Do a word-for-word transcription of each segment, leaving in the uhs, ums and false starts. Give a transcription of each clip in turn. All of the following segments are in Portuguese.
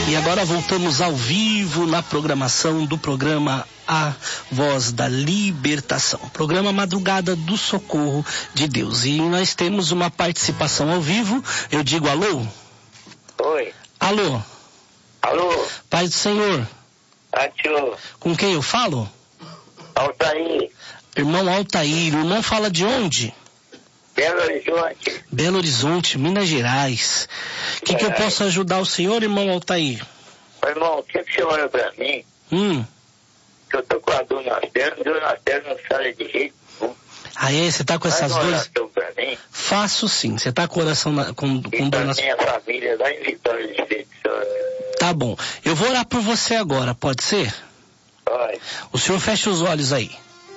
E agora voltamos ao vivo na programação do programa A Voz da Libertação, programa Madrugada do Socorro de Deus. E nós temos uma participação ao vivo. Eu digo alô? Oi. Alô? Alô? Pai do Senhor. Atio. Com quem eu falo? Altair. Irmão Altair. O irmão fala de onde? Belo Horizonte. Belo Horizonte, Minas Gerais. O que, que eu posso ajudar o senhor, irmão Altair? Ô, irmão, o que que você olha pra mim? Hum. Que eu tô com a dor nas pernas, dor nas pernas não sai de jeito. Ah, é? Você tá com essas Faz uma dores? oração pra mim. Faço sim. Você tá com oração na, com, com E dor pra nas... minha família lá em Vitória de Espírito Santo. Tá bom. Eu vou orar por você agora, pode ser? Pode. O senhor fecha os olhos aí.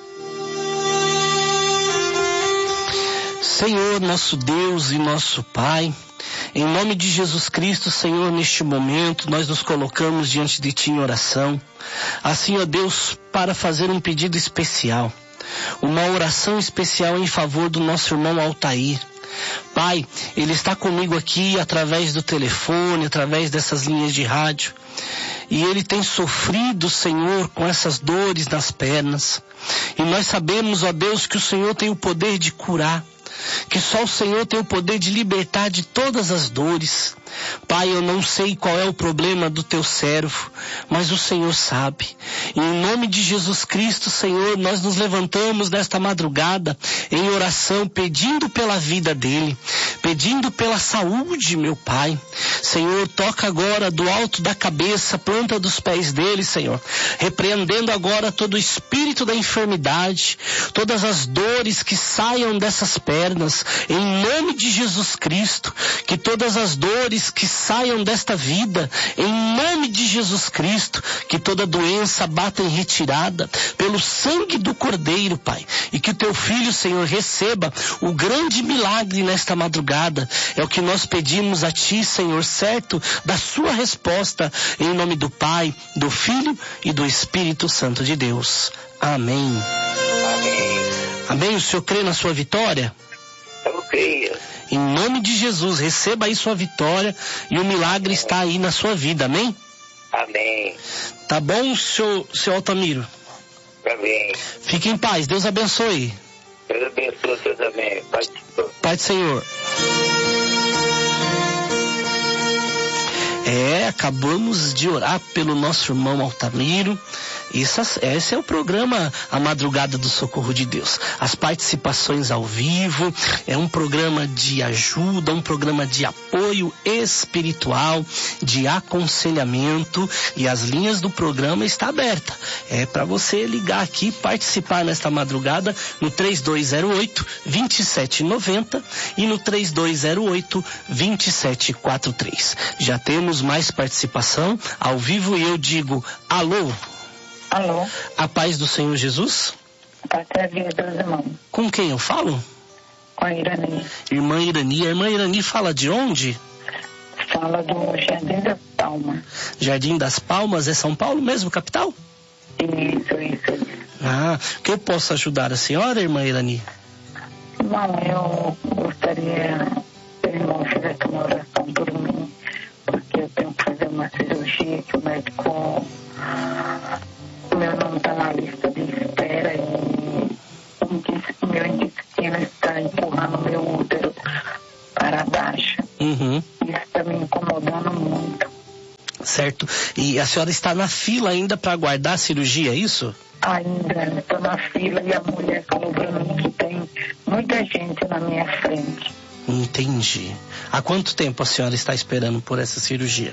Senhor, nosso Deus e nosso Pai, em nome de Jesus Cristo, Senhor, neste momento nós nos colocamos diante de Ti em oração, assim, ó Deus, para fazer um pedido especial, uma oração especial em favor do nosso irmão Altair. Pai, ele está comigo aqui através do telefone, através dessas linhas de rádio, e ele tem sofrido, Senhor, com essas dores nas pernas, e nós sabemos, ó Deus, que o Senhor tem o poder de curar, que só o Senhor tem o poder de libertar de todas as dores. Pai, eu não sei qual é o problema do teu servo, mas o Senhor sabe. E em nome de Jesus Cristo, Senhor, nós nos levantamos nesta madrugada em oração, pedindo pela vida dele, pedindo pela saúde, meu Pai. Senhor, toca agora do alto da cabeça, planta dos pés dele, Senhor, repreendendo agora todo o espírito da enfermidade, todas as dores que saiam dessas pernas, em nome de Jesus Cristo, que todas as dores que saiam desta vida, em nome de Jesus Cristo, que toda doença bata em retirada, pelo sangue do Cordeiro, Pai, e que o teu filho, Senhor, receba o grande milagre nesta madrugada. É o que nós pedimos a ti, Senhor, certo da sua resposta, em nome do Pai, do Filho e do Espírito Santo de Deus. Amém. Amém. Amém. O senhor crê na sua vitória? Eu creio. Em nome de Jesus, receba aí sua vitória e o milagre está aí na sua vida, amém? Amém. Tá bom, seu, seu Altamiro? Amém. Fique em paz, Deus abençoe. Deus abençoe você também. Pai. Pai do Senhor. É, acabamos de orar pelo nosso irmão Altamiro. Isso, esse é o programa A Madrugada do Socorro de Deus. As participações ao vivo, é um programa de ajuda, um programa de apoio espiritual, de aconselhamento, e as linhas do programa estão abertas. É para você ligar aqui, participar nesta madrugada no três dois zero oito, dois sete nove zero e no três dois zero oito, dois sete quatro três. Já temos mais participação ao vivo e eu digo alô. Alô? A paz do Senhor Jesus? Paz e Deus, irmão. Com quem eu falo? Com a Irani. Irmã Irani. A irmã Irani fala de onde? Fala do Jardim das Palmas. Jardim das Palmas, é São Paulo mesmo, capital? Isso, isso, isso. Ah, que eu posso ajudar a senhora, irmã Irani? Irmão, eu gostaria que o irmão fizesse uma oração por mim, porque eu tenho que fazer uma cirurgia que o médico... Meu nome está na lista de espera e o meu intestino está empurrando meu útero para baixo. Uhum. Isso está me incomodando muito. Certo. E a senhora está na fila ainda para aguardar a cirurgia, é isso? Ainda estou na fila e a mulher falou para mim que tem muita gente na minha frente. Entendi. Há quanto tempo a senhora está esperando por essa cirurgia?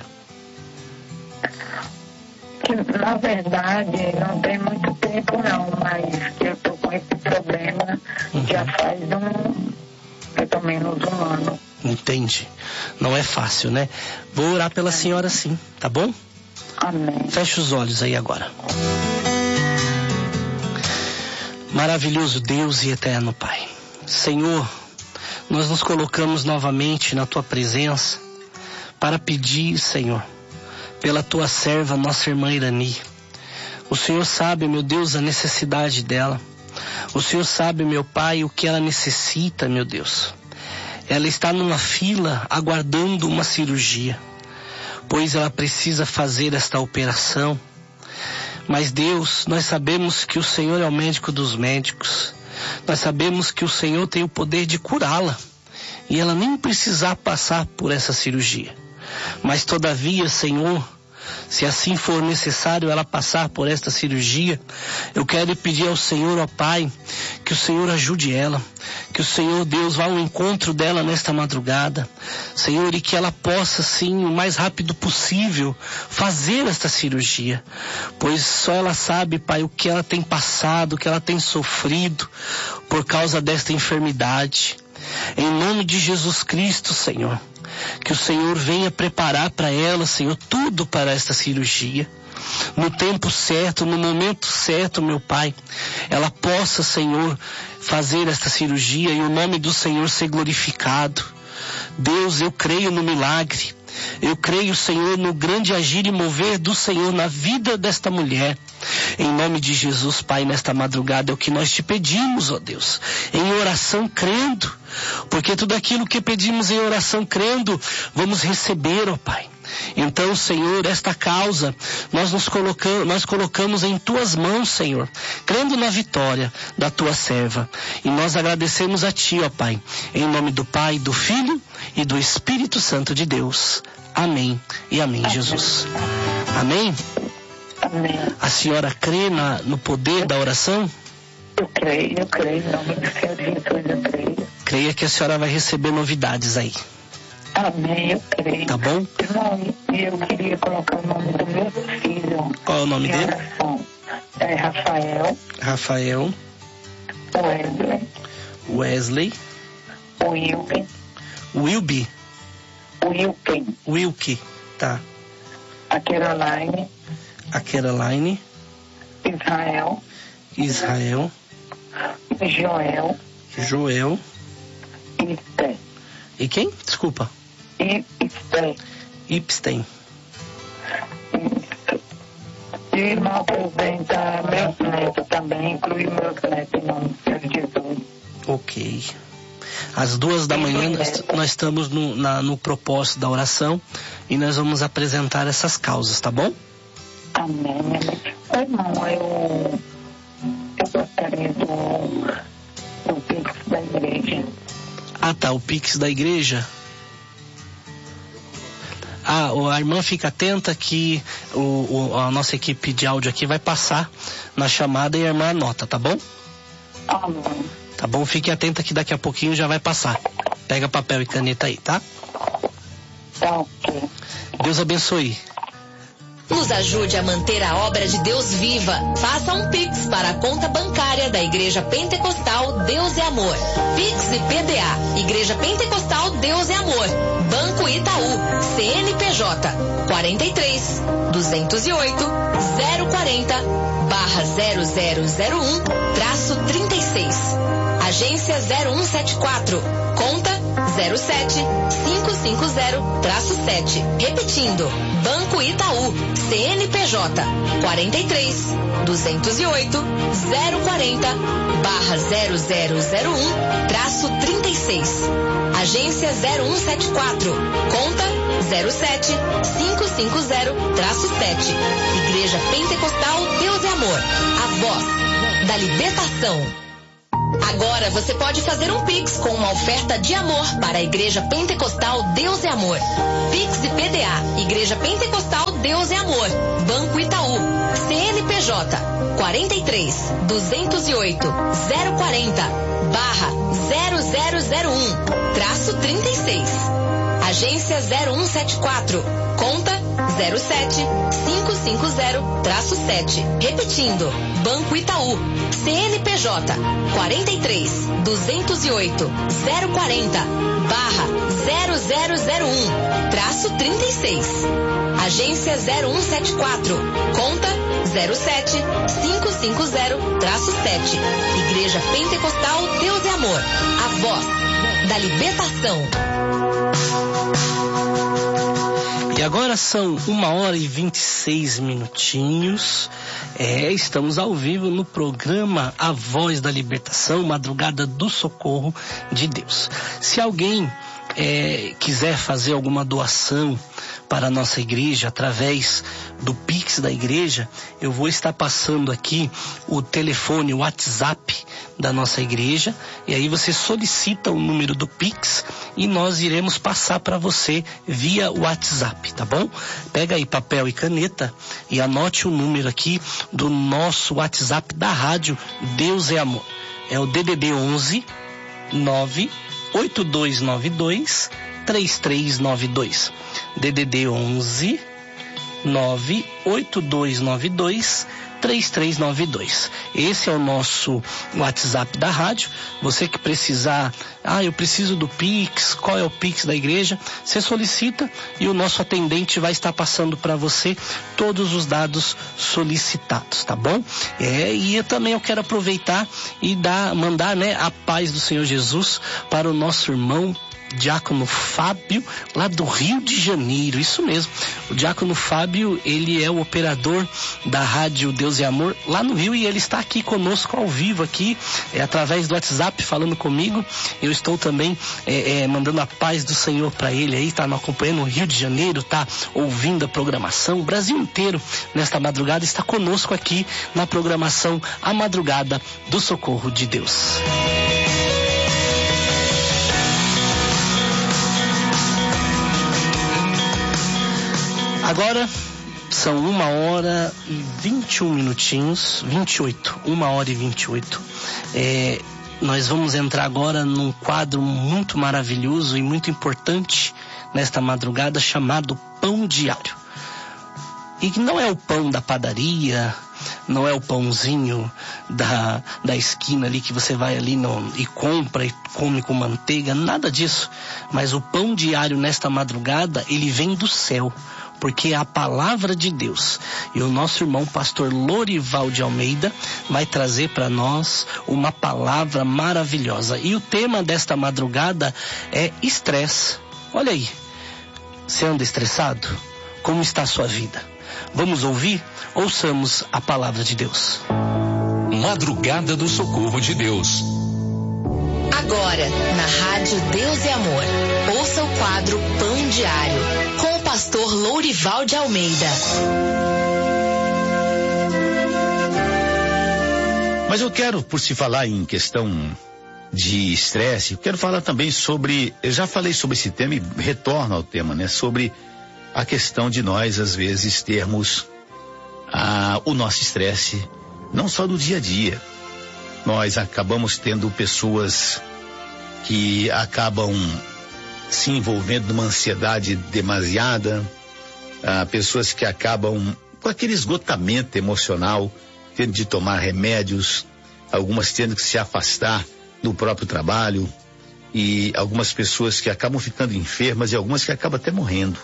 Que, na verdade, não tem muito tempo não, mas que eu estou com esse problema uhum. já faz um, pelo menos um ano. Entendi. Não é fácil, né? Vou orar pela senhora sim, tá bom? Amém. Feche os olhos aí agora. Maravilhoso Deus e eterno Pai. Senhor, nós nos colocamos novamente na Tua presença para pedir, Senhor, pela Tua serva, nossa irmã Irani. O Senhor sabe, meu Deus, a necessidade dela. O Senhor sabe, meu Pai, o que ela necessita, meu Deus. Ela está numa fila aguardando uma cirurgia. pois ela precisa fazer esta operação. Mas Deus, nós sabemos que o Senhor é o médico dos médicos. Nós sabemos que o Senhor tem o poder de curá-la e ela nem precisar passar por essa cirurgia. Mas todavia, Senhor, se assim for necessário ela passar por esta cirurgia, eu quero pedir ao Senhor, ó Pai, que o Senhor ajude ela, que o Senhor Deus vá ao encontro dela nesta madrugada, Senhor, e que ela possa, sim, o mais rápido possível fazer esta cirurgia, pois só ela sabe, Pai, o que ela tem passado, o que ela tem sofrido por causa desta enfermidade. Em nome de Jesus Cristo, Senhor, que o Senhor venha preparar para ela, Senhor, tudo para esta cirurgia. No tempo certo, no momento certo, meu Pai, ela possa, Senhor, fazer esta cirurgia e o nome do Senhor ser glorificado. Deus, eu creio no milagre. Eu creio, Senhor, no grande agir e mover do Senhor na vida desta mulher. Em nome de Jesus, Pai, nesta madrugada é o que nós te pedimos, ó Deus, em oração crendo, porque tudo aquilo que pedimos em oração crendo, vamos receber, ó Pai. Então, Senhor, esta causa nós nos colocamos, nós colocamos em tuas mãos, Senhor, crendo na vitória da tua serva. E nós agradecemos a ti, ó Pai, em nome do Pai, do Filho e do Espírito Santo de Deus. Amém e amém, amém. Jesus. Amém? Amém. A senhora crê na, no poder da oração? Eu creio, eu creio, em nome do Senhor Jesus, eu creio. Creia que a senhora vai receber novidades aí. Amém, eu creio. Tá bom? Irmão, eu queria colocar o nome do meu filho. Qual é o nome dele? Oração. É Rafael. Rafael. Wesley. Wesley. Wilken. Wilby. Wilken. Wilke. Tá. A Caroline. A Caroline. Israel. Israel. Joel. Joel. E Té. E quem? Desculpa. E Té. Ipstein. E irmão apresenta meus netos também, inclui meus netos em nome do Senhor Jesus. Ok. Às duas da manhã nós, nós estamos no, na, no propósito da oração e nós vamos apresentar essas causas, tá bom? Amém. Irmão, eu, eu gostaria do, do Pix da igreja. Ah, tá, o Pix da igreja. Ah, a irmã fica atenta que o, o, a nossa equipe de áudio aqui vai passar na chamada e a irmã anota, tá bom? Amém. Tá bom? Fique atenta que daqui a pouquinho já vai passar. Pega papel e caneta aí, tá? Tá ok. Deus abençoe. Nos ajude a manter a obra de Deus viva. Faça um Pix para a conta bancária da Igreja Pentecostal Deus é Amor. Pix e P D A. Igreja Pentecostal Deus é Amor. Banco Itaú. C N P J. quarenta e três, duzentos e oito, zero quarenta, barra zero zero zero um, traço trinta e seis. Agência zero um sete quatro. Conta zero sete, cinco cinco zero, traço sete. Repetindo. Banco Itaú. C N P J. quarenta e três, duzentos e oito, zero quarenta, barra zero zero zero um, traço trinta e seis. Agência zero um sete quatro. Conta zero sete, cinco cinco zero, traço sete. Igreja Pentecostal Deus é Amor. A voz da libertação. Agora você pode fazer um Pix com uma oferta de amor para a Igreja Pentecostal Deus é Amor. Pix e P D A. Igreja Pentecostal Deus é Amor. Banco Itaú. C N P J. quarenta e três, duzentos e oito, zero quarenta, barra zero zero zero um, traço trinta e seis. Agência zero um sete quatro. Conta zero sete, cinco cinco zero, traço sete. Repetindo. Banco Itaú. C N P J. quarenta e três, duzentos e oito, zero quarenta, barra zero zero zero um, traço trinta e seis. Agência zero um sete quatro. Conta zero sete, cinco cinco zero, traço sete. Igreja Pentecostal Deus é Amor. A voz da libertação. E agora são uma hora e vinte e seis minutinhos. É, estamos ao vivo no programa A Voz da Libertação, Madrugada do Socorro de Deus. Se alguém é, quiser fazer alguma doação para a nossa igreja através do Pix da igreja, eu vou estar passando aqui o telefone, o WhatsApp da nossa igreja, e aí você solicita o número do Pix e nós iremos passar para você via WhatsApp, tá bom? Pega aí papel e caneta e anote o número aqui do nosso WhatsApp da rádio Deus é Amor. É o D D D onze nove oito dois nove dois três três nove dois. D D D onze nove oito dois nove dois três três nove dois. Esse é o nosso WhatsApp da rádio. Você que precisar, ah, eu preciso do Pix, qual é o Pix da igreja? Você solicita e o nosso atendente vai estar passando para você todos os dados solicitados, tá bom? É, e eu também eu quero aproveitar e dar, mandar, né, a paz do Senhor Jesus para o nosso irmão Diácono Fábio, lá do Rio de Janeiro, isso mesmo. O Diácono Fábio, ele é o operador da rádio Deus é Amor lá no Rio, e ele está aqui conosco ao vivo aqui, é, através do WhatsApp, falando comigo. Eu estou também é, é, mandando a paz do Senhor para ele aí, tá me acompanhando no Rio de Janeiro, tá ouvindo a programação. O Brasil inteiro, nesta madrugada, está conosco aqui na programação A Madrugada do Socorro de Deus. Agora são uma hora e vinte e um minutinhos, vinte e oito, uma hora e vinte e oito. É, nós vamos entrar agora num quadro muito maravilhoso e muito importante nesta madrugada, chamado Pão Diário. E não é o pão da padaria, não é o pãozinho da, da esquina ali que você vai ali no, e compra e come com manteiga, nada disso. Mas o pão diário nesta madrugada, ele vem do céu, porque é a palavra de Deus. E o nosso irmão pastor Lorival de Almeida vai trazer para nós uma palavra maravilhosa. E o tema desta madrugada é estresse. Olha aí, você anda estressado? Como está a sua vida? Vamos ouvir? Ouçamos a palavra de Deus. Madrugada do Socorro de Deus. Agora, na rádio Deus e Amor, ouça o quadro Pão Diário, com o pastor Lourival de Almeida. Mas eu quero, por se falar em questão de estresse, eu quero falar também sobre, eu já falei sobre esse tema e retorno ao tema, né? Sobre a questão de nós, às vezes, termos ah, o nosso estresse, não só no dia a dia. Nós acabamos tendo pessoas que acabam se envolvendo numa ansiedade demasiada, ah, pessoas que acabam com aquele esgotamento emocional, tendo de tomar remédios, algumas tendo que se afastar do próprio trabalho, e algumas pessoas que acabam ficando enfermas e algumas que acabam até morrendo.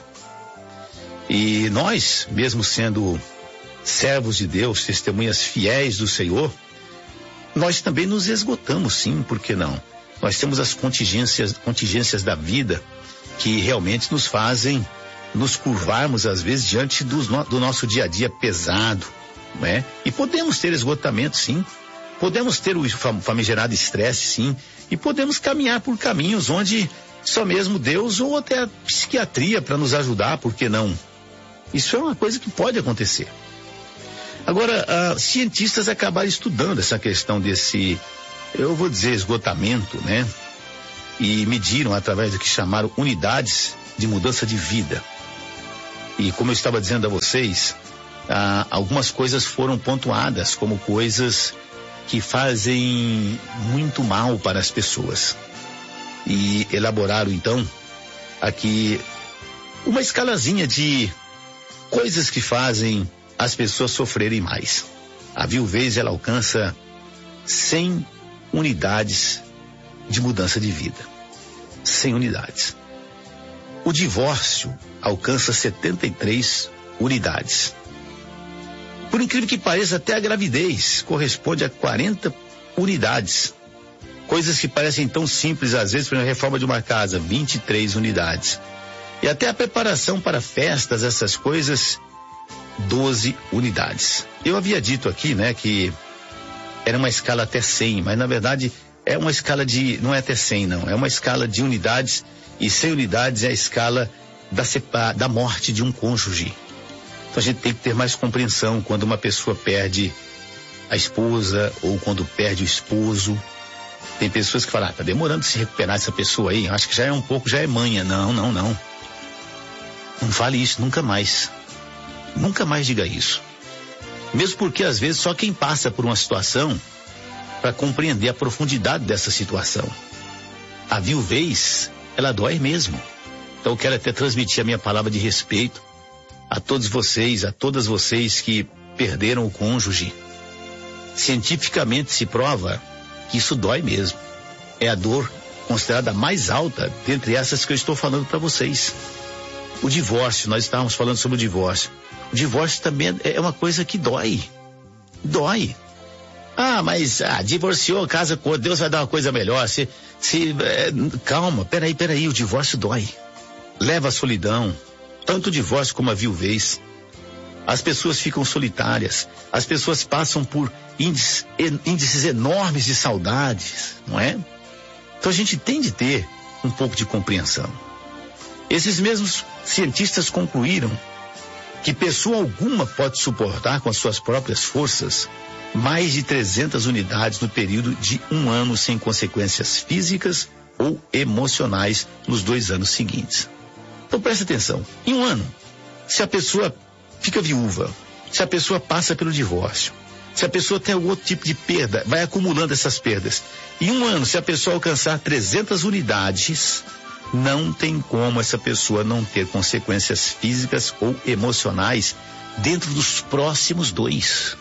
E nós, mesmo sendo servos de Deus, testemunhas fiéis do Senhor, nós também nos esgotamos, sim, por que não? Nós temos as contingências, contingências da vida que realmente nos fazem nos curvarmos, às vezes, diante do, do nosso dia a dia pesado, né? E podemos ter esgotamento, sim. Podemos ter o famigerado estresse, sim. E podemos caminhar por caminhos onde só mesmo Deus ou até a psiquiatria para nos ajudar, por que não? Isso é uma coisa que pode acontecer. Agora, uh, cientistas acabaram estudando essa questão desse, eu vou dizer, esgotamento, né? E mediram através do que chamaram unidades de mudança de vida. E como eu estava dizendo a vocês, uh, algumas coisas foram pontuadas como coisas que fazem muito mal para as pessoas. E elaboraram, então, aqui uma escalazinha de coisas que fazem as pessoas sofrerem mais. A viuvez, ela alcança cem unidades de mudança de vida. cem unidades. O divórcio alcança setenta e três unidades. Por incrível que pareça, até a gravidez corresponde a quarenta unidades. Coisas que parecem tão simples, às vezes, para a reforma de uma casa, vinte e três unidades. E até a preparação para festas, essas coisas, doze unidades. Eu havia dito aqui, né, que era uma escala até cem, mas na verdade é uma escala de, não é até cem não, é uma escala de unidades E cem unidades é a escala da, sepa, da morte de um cônjuge. Então a gente tem que ter mais compreensão quando uma pessoa perde a esposa ou quando perde o esposo. Tem pessoas que falam, ah, tá demorando se recuperar essa pessoa aí, acho que já é um pouco, já é manha. Não, não, não. Não fale isso nunca mais. Nunca mais diga isso. Mesmo porque às vezes só quem passa por uma situação para compreender a profundidade dessa situação. A viuvez, ela dói mesmo. Então eu quero até transmitir a minha palavra de respeito a todos vocês, a todas vocês que perderam o cônjuge. Cientificamente se prova que isso dói mesmo. É a dor considerada mais alta dentre essas que eu estou falando para vocês. O divórcio, nós estávamos falando sobre o divórcio. O divórcio também é uma coisa que dói. Dói. Ah, mas ah, divorciou, casa com outro, Deus vai dar uma coisa melhor. Se, se, é, calma, peraí, peraí, o divórcio dói. Leva a solidão, tanto o divórcio como a viuvez. As pessoas ficam solitárias, as pessoas passam por índices, índices enormes de saudades, não é? Então a gente tem de ter um pouco de compreensão. Esses mesmos cientistas concluíram que pessoa alguma pode suportar com as suas próprias forças mais de trezentas unidades no período de um ano sem consequências físicas ou emocionais nos dois anos seguintes. Então preste atenção, em um ano, se a pessoa fica viúva, se a pessoa passa pelo divórcio, se a pessoa tem algum outro tipo de perda, vai acumulando essas perdas. Em um ano, se a pessoa alcançar trezentas unidades, não tem como essa pessoa não ter consequências físicas ou emocionais dentro dos próximos dois.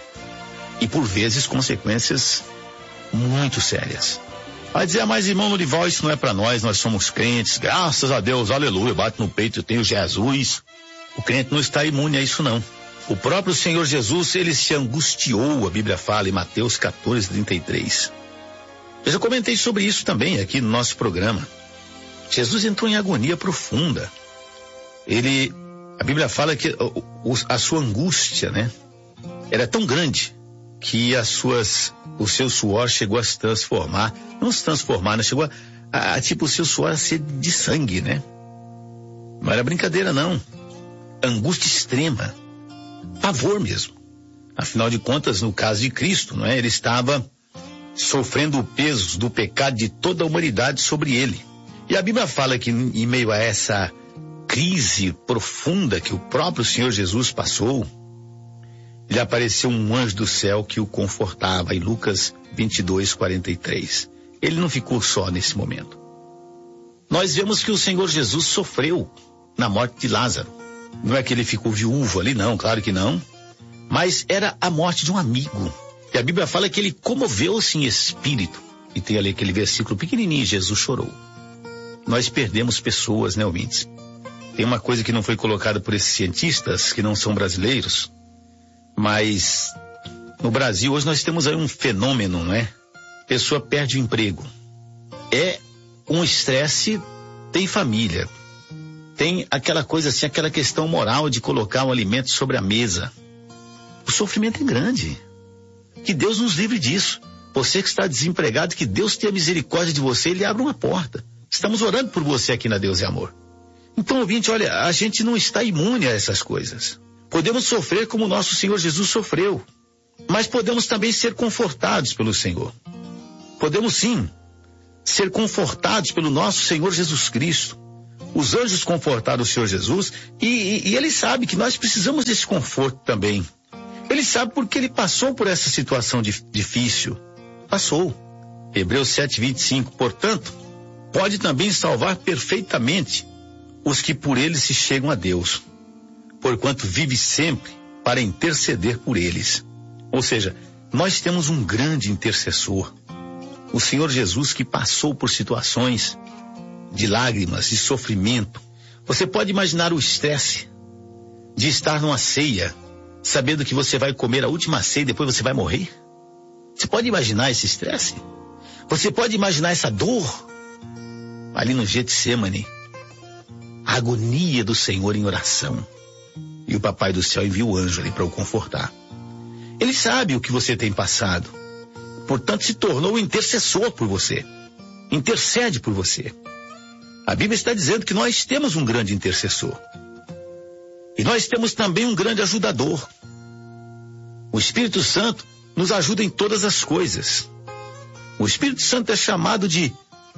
E por vezes consequências muito sérias. Vai dizer, ah, mas irmão Lorival, isso não é para nós, nós somos crentes, graças a Deus, aleluia, bate no peito, eu tenho Jesus. O crente não está imune a isso não. O próprio Senhor Jesus, ele se angustiou, a Bíblia fala em Mateus quatorze, trinta e três. Eu já comentei sobre isso também aqui no nosso programa. Jesus entrou em agonia profunda. Ele, a Bíblia fala que o, o, a sua angústia, né, era tão grande que as suas, o seu suor chegou a se transformar, não se transformar, né, chegou a, a, a tipo o seu suor a ser de sangue, né? Não era brincadeira não. Angústia extrema, pavor mesmo. Afinal de contas, no caso de Cristo, não é? Ele estava sofrendo o peso do pecado de toda a humanidade sobre ele. E a Bíblia fala que em meio a essa crise profunda que o próprio Senhor Jesus passou, lhe apareceu um anjo do céu que o confortava, em Lucas vinte e dois, quarenta e três. Ele não ficou só nesse momento. Nós vemos que o Senhor Jesus sofreu na morte de Lázaro. Não é que ele ficou viúvo ali, não, claro que não. Mas era a morte de um amigo. E a Bíblia fala que ele comoveu-se em espírito. E tem ali aquele versículo pequenininho, Jesus chorou. Nós perdemos pessoas, né, ouvintes? Tem uma coisa que não foi colocada por esses cientistas, que não são brasileiros, mas no Brasil hoje nós temos aí um fenômeno, não é? Pessoa perde o emprego. É um estresse, tem família. Tem aquela coisa assim, aquela questão moral de colocar um alimento sobre a mesa. O sofrimento é grande. Que Deus nos livre disso. Você que está desempregado, que Deus tenha misericórdia de você e lhe abra uma porta. Estamos orando por você aqui na Deus é Amor. Então, ouvinte, olha, a gente não está imune a essas coisas. Podemos sofrer como o nosso Senhor Jesus sofreu, mas podemos também ser confortados pelo Senhor. Podemos sim ser confortados pelo nosso Senhor Jesus Cristo. Os anjos confortaram o Senhor Jesus e, e, e ele sabe que nós precisamos desse conforto também. Ele sabe porque ele passou por essa situação dif, difícil. Passou. Hebreus sete, vinte e cinco, portanto, pode também salvar perfeitamente os que por ele se chegam a Deus, porquanto vive sempre para interceder por eles. Ou seja, nós temos um grande intercessor, o Senhor Jesus, que passou por situações de lágrimas, de sofrimento. Você pode imaginar o estresse de estar numa ceia, sabendo que você vai comer a última ceia e depois você vai morrer? Você pode imaginar esse estresse? Você pode imaginar essa dor? Ali no Getsemane, a agonia do Senhor em oração. E o Papai do Céu envia o anjo ali para o confortar. Ele sabe o que você tem passado. Portanto, se tornou um intercessor por você. Intercede por você. A Bíblia está dizendo que nós temos um grande intercessor. E nós temos também um grande ajudador. O Espírito Santo nos ajuda em todas as coisas. O Espírito Santo é chamado de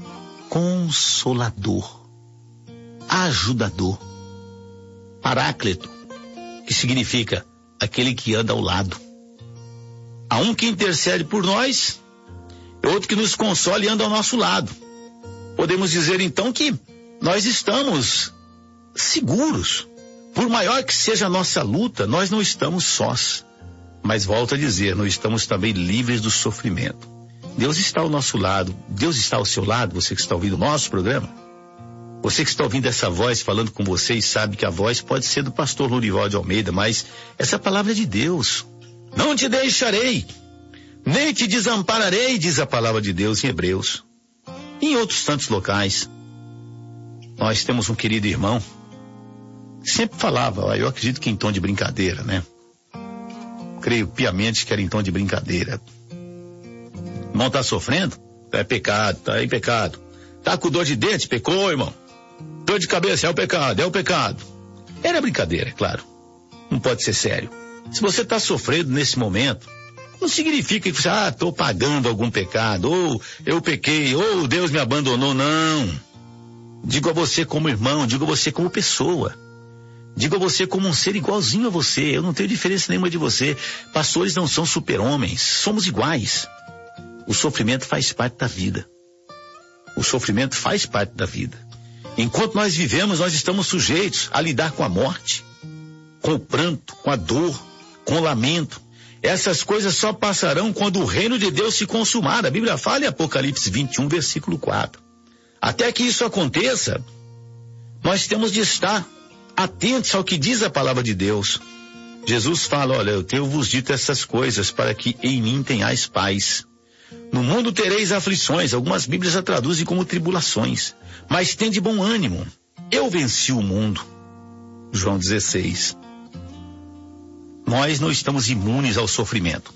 Consolador, Ajudador, Paráclito, que significa aquele que anda ao lado. Há um que intercede por nós, outro que nos consola e anda ao nosso lado. Podemos dizer então que nós estamos seguros. Por maior que seja a nossa luta, nós não estamos sós. Mas volto a dizer, não estamos também livres do sofrimento. Deus está ao nosso lado. Deus está ao seu lado, você que está ouvindo o nosso programa. Você que está ouvindo essa voz falando com você e sabe que a voz pode ser do pastor Lourival de Almeida, mas essa palavra é de Deus. Não te deixarei, nem te desampararei, diz a palavra de Deus em Hebreus. E em outros tantos locais. Nós temos um querido irmão, sempre falava, eu acredito que em tom de brincadeira, né? Creio piamente que era em tom de brincadeira. O irmão tá sofrendo? É pecado, tá em pecado. Tá com dor de dente? Pecou, irmão. Dor de cabeça? É o pecado, é o pecado. Era brincadeira, é claro. Não pode ser sério. Se você tá sofrendo nesse momento, não significa que você, ah, tô pagando algum pecado, ou eu pequei, ou Deus me abandonou, não. Digo a você como irmão, digo a você como pessoa. Digo a você como um ser igualzinho a você. Eu não tenho diferença nenhuma de você. Pastores não são super-homens. Somos iguais. O sofrimento faz parte da vida. O sofrimento faz parte da vida. Enquanto nós vivemos, nós estamos sujeitos a lidar com a morte, com o pranto, com a dor, com o lamento. Essas coisas só passarão quando o reino de Deus se consumar. A Bíblia fala em Apocalipse vinte e um, versículo quatro. Até que isso aconteça, nós temos de estar atentos ao que diz a palavra de Deus. Jesus fala, olha, eu tenho vos dito essas coisas para que em mim tenhais paz. No mundo tereis aflições, algumas Bíblias a traduzem como tribulações, mas tende bom ânimo, eu venci o mundo. João dezesseis. Nós não estamos imunes ao sofrimento.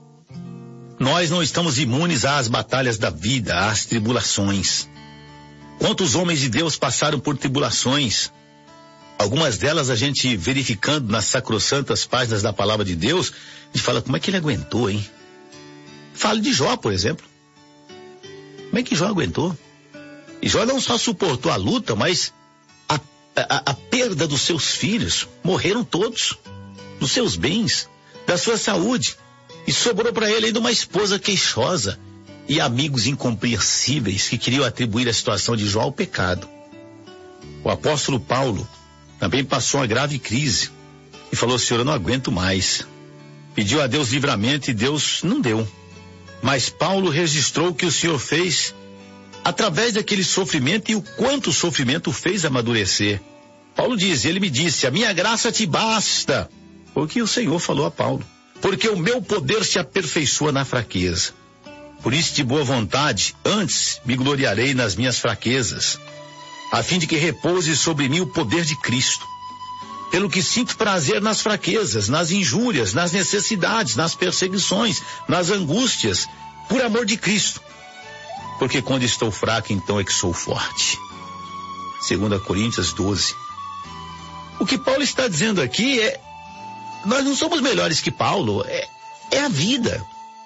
Nós não estamos imunes às batalhas da vida, às tribulações. Quantos homens de Deus passaram por tribulações? Algumas delas a gente verificando nas sacrossantas páginas da palavra de Deus, a gente fala, como é que ele aguentou, hein? Fale de Jó, por exemplo. Como é que Jó aguentou? E Jó não só suportou a luta, mas a, a, a perda dos seus filhos. Morreram todos, dos seus bens, da sua saúde. E sobrou para ele ainda uma esposa queixosa e amigos incompreensíveis que queriam atribuir a situação de Jó ao pecado. O apóstolo Paulo também passou uma grave crise e falou, Senhor, eu não aguento mais. Pediu a Deus livramento e Deus não deu. Mas Paulo registrou o que o Senhor fez através daquele sofrimento e o quanto o sofrimento o fez amadurecer. Paulo diz, ele me disse, a minha graça te basta. Foi o que o Senhor falou a Paulo. Porque o meu poder se aperfeiçoa na fraqueza. Por isso, de boa vontade, antes me gloriarei nas minhas fraquezas, a fim de que repouse sobre mim o poder de Cristo. Pelo que sinto prazer nas fraquezas, nas injúrias, nas necessidades, nas perseguições, nas angústias, por amor de Cristo. Porque quando estou fraco, então é que sou forte. Segunda Coríntios doze. O que Paulo está dizendo aqui é, nós não somos melhores que Paulo, é, é a vida.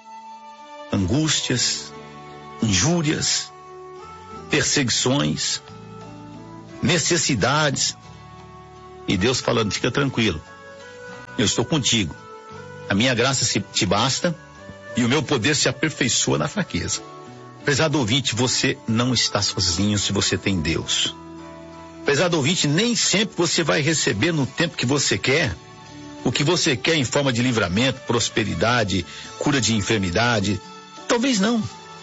Angústias, injúrias, perseguições, necessidades. E Deus falando, fica tranquilo, eu estou contigo. A minha graça se, te basta e o meu poder se aperfeiçoa na fraqueza. Prezado ouvinte, você não está sozinho se você tem Deus. Prezado ouvinte, nem sempre você vai receber no tempo que você quer o que você quer em forma de livramento, prosperidade, cura de enfermidade. Talvez não.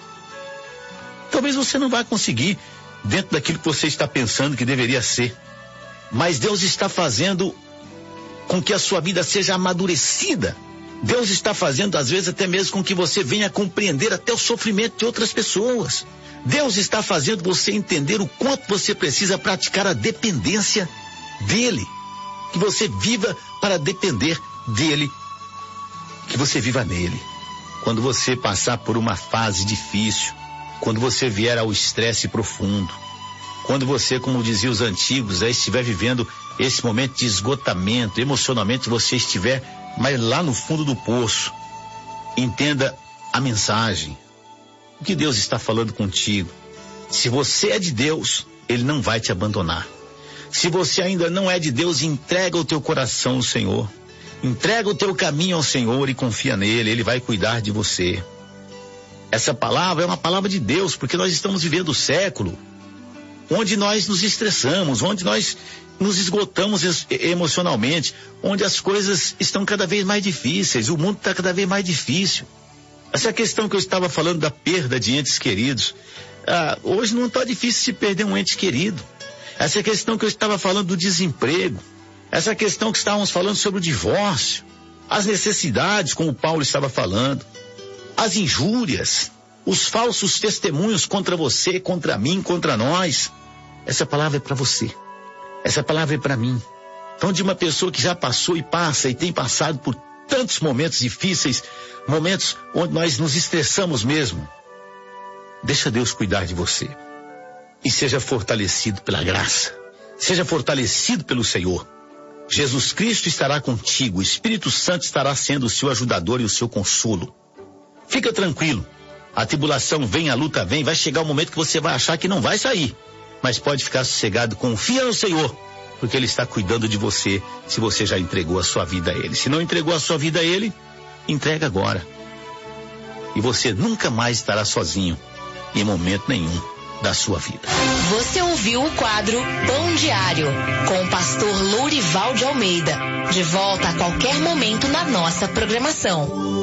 Talvez você não vá conseguir dentro daquilo que você está pensando que deveria ser. Mas Deus está fazendo com que a sua vida seja amadurecida. Deus está fazendo, às vezes, até mesmo com que você venha compreender até o sofrimento de outras pessoas. Deus está fazendo você entender o quanto você precisa praticar a dependência dEle. Que você viva para depender dEle. Que você viva nele. Quando você passar por uma fase difícil, quando você vier ao estresse profundo, Quando você, como diziam os antigos, aí estiver vivendo esse momento de esgotamento, emocionalmente você estiver, mas lá no fundo do poço, entenda a mensagem. O que Deus está falando contigo? Se você é de Deus, Ele não vai te abandonar. Se você ainda não é de Deus, entrega o teu coração ao Senhor. Entrega o teu caminho ao Senhor e confia nele, Ele vai cuidar de você. Essa palavra é uma palavra de Deus, porque nós estamos vivendo o século onde nós nos estressamos, onde nós nos esgotamos emocionalmente, onde as coisas estão cada vez mais difíceis, o mundo está cada vez mais difícil. Essa questão que eu estava falando da perda de entes queridos, ah, hoje não está difícil se perder um ente querido. Essa questão que eu estava falando do desemprego, essa questão que estávamos falando sobre o divórcio, as necessidades, como o Paulo estava falando, as injúrias, os falsos testemunhos contra você, contra mim, contra nós. Essa palavra é para você. Essa palavra é para mim. Então, de uma pessoa que já passou e passa e tem passado por tantos momentos difíceis, momentos onde nós nos estressamos mesmo, deixa Deus cuidar de você. E seja fortalecido pela graça. Seja fortalecido pelo Senhor. Jesus Cristo estará contigo. O Espírito Santo estará sendo o seu ajudador e o seu consolo. Fica tranquilo. A tribulação vem, a luta vem, vai chegar um momento que você vai achar que não vai sair. Mas pode ficar sossegado, confia no Senhor, porque Ele está cuidando de você, se você já entregou a sua vida a Ele. Se não entregou a sua vida a Ele, entrega agora. E você nunca mais estará sozinho, em momento nenhum da sua vida. Você ouviu o quadro Pão Diário, com o pastor Lourival de Almeida. De volta a qualquer momento na nossa programação.